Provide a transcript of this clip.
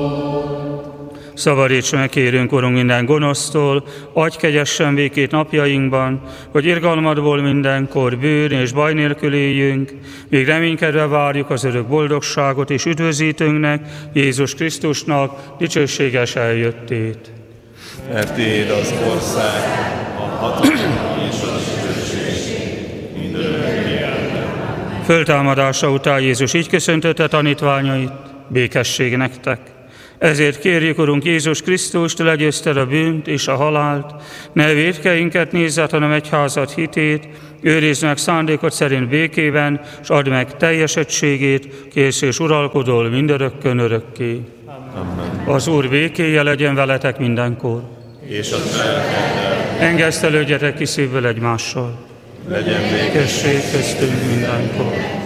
Szabadíts meg, kérünk, Urunk, minden gonosztól, adj kegyesen békét napjainkban, hogy irgalmadból mindenkor bűn és baj nélkül éljünk, míg reménykedve várjuk az örök boldogságot és üdvözítőnknek, Jézus Krisztusnak dicsőséges eljöttét. Mert Tiéd az ország, a hatalom és a dicsőség mindörökké. Föltámadása után Jézus így köszöntötte tanítványait: békesség nektek! Ezért kérjük, Urunk Jézus Krisztust, legyőzted a bűnt és a halált, ne vétkeinket nézzed, hanem egyházad hitét, őrizd meg szándékod szerint békében, és add meg teljes egységét, kész és uralkodol mindörökkön örökké. Amen. Az Úr békéje legyen veletek mindenkor. És a lelkeddel. Engesztelődjetek ki szívvel egymással. Legyen békesség Békesség köztünk mindenkor.